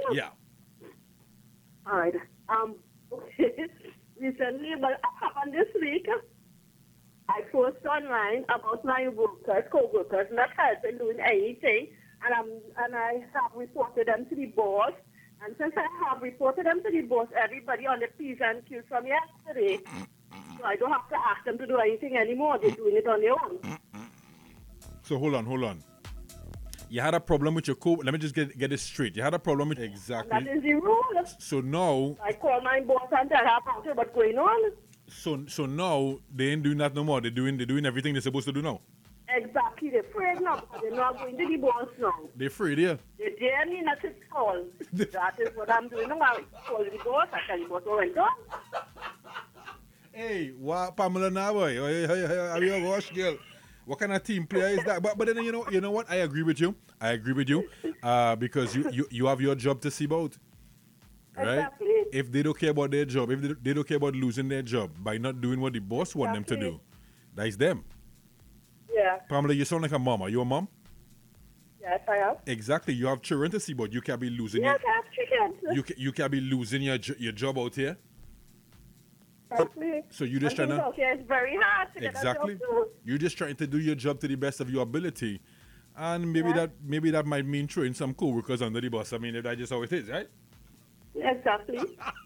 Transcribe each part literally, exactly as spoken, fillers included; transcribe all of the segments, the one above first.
Yeah. All right. Um, recently, but on this week, I posted online about my workers, co-workers not helping doing anything, and I'm and I have reported them to the boss. And since I have reported them to the boss, everybody on the P's and Q's from yesterday, so I don't have to ask them to do anything anymore. They're doing it on their own. So hold on, hold on. You had a problem with your co. Let me just get get this straight. You had a problem with exactly. And that is the rule. So now. I call my boss and tell her about it, what's going on. So so now they ain't doing that no more. They're doing they're doing everything they're supposed to do now. Exactly. They're afraid now because they're not going to the boss now. They're afraid, yeah. They dare me not to call. That is what I'm doing now. I call the boss. I tell the boss what went on. Hey, what Pamela now, boy? Hey, hey, hey, are you a wash girl? What kind of team player is that? But but then you know you know what? I agree with you. I agree with you. Uh, because you, you, you have your job to see about. Right? Exactly. If they don't care about their job, if they, they don't care about losing their job by not doing what the boss want them to do, that's them. Yeah. Pamela, you sound like a mom. Are you a mom? Yes, I am. Exactly. You have children to see, but you can't be losing. Yes, your, I have chickens. You can, you can't be losing your jo- your job out here. Exactly. So you just and trying to okay, it's very hard to exactly. Get a job too. You're just trying to do your job to the best of your ability, and maybe Yeah. that maybe that might mean throwing some coworkers under the bus. I mean, that's just how it is, right? Exactly.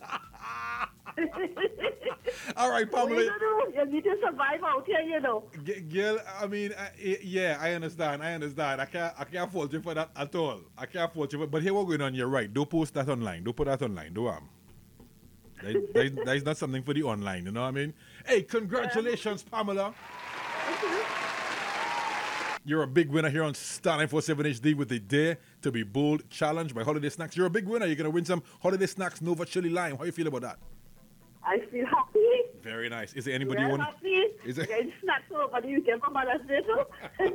All right, Pamela. You, know, you need to survive out here, you know. G- girl, I mean, I, I- yeah, I understand. I understand. I can't, I can't fault you for that at all. I can't fault you for. But here what's going on. You're right. Don't post that online. Don't put that online. Do um. That, that, that is not something for the online. You know what I mean? Hey, congratulations, Pamela. You're a big winner here on Star nine forty-seven H D with the Dare to be Bold challenge by Holiday Snacks. You're a big winner. You're gonna win some Holiday Snacks Nova Chili Lime. How you feel about that? I feel happy. Very nice. Is there anybody Very you want? happy. Is there? Getting snacks over the weekend for Mother's Day too.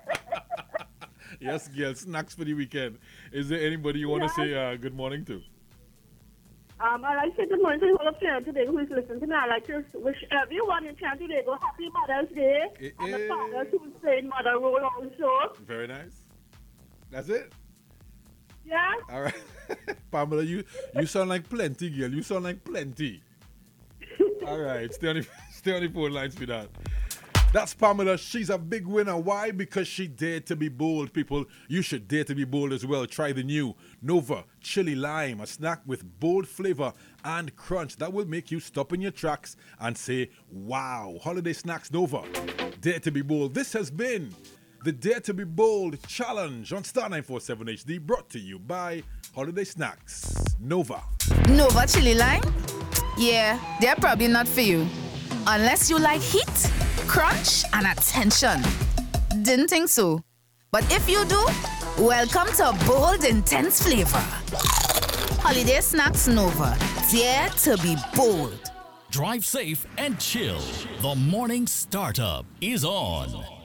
Yes, girl. Snacks for the weekend. Is there anybody you want to Yes. say uh, good morning to? Um, I like to say good morning to the whole of China today who is listening to me. I like to wish everyone in China today go happy Mother's Day. Eh, and eh. the fathers who's saying mother role also. Very nice. That's it. Yeah? All right. Pamela, you, you sound like plenty, girl. You sound like plenty. All right. Stay on the, stay on the phone lines for that. That's Pamela. She's a big winner. Why? Because she dared to be bold, people. You should dare to be bold as well. Try the new Nova Chili Lime, a snack with bold flavor and crunch that will make you stop in your tracks and say, wow. Holiday Snacks Nova. Dare to be bold. This has been the Dare to be Bold Challenge on Star nine forty-seven H D, brought to you by Holiday Snacks Nova. Nova Chili Lime? Yeah, they're probably not for you. Unless you like heat, crunch, and attention. Didn't think so. But if you do, welcome to bold, intense flavor. Holiday Snacks Nova. Dare to be bold. Drive safe and chill. The morning startup is on.